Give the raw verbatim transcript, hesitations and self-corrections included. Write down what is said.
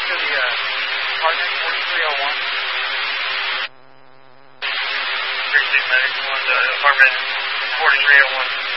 to the uh, apartment forty-three oh one. Precinct medic one, uh, apartment forty-three oh one.